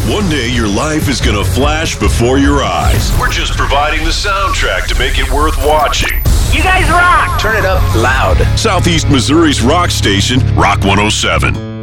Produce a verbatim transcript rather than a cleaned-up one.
One day your life is going to flash before your eyes. We're just providing the soundtrack to make it worth watching. You guys rock! Turn it up loud. Southeast Missouri's rock station, Rock one oh seven.